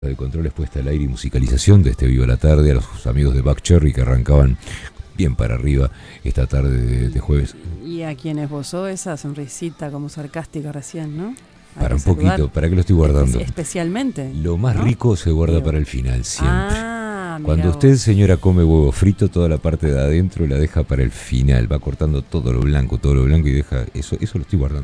De controles puesta al aire y musicalización de este Viva la Tarde, a los amigos de Buck Cherry que arrancaban bien para arriba esta tarde de jueves. Y a quienes gozó esa sonrisita como sarcástica recién, ¿no? Para un poquito, ¿para qué lo estoy guardando? Especialmente. Lo más rico se guarda para el final siempre. Cuando vos. usted, señora, come huevo frito, toda la parte de adentro la deja para el final. Va cortando todo lo blanco y deja... Eso lo estoy guardando.